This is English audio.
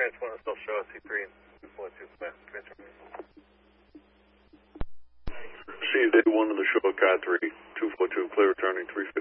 Branch 1 is still show C3 and 242 command. See, day 1 of the show, Cat 3, 242, clear returning 350.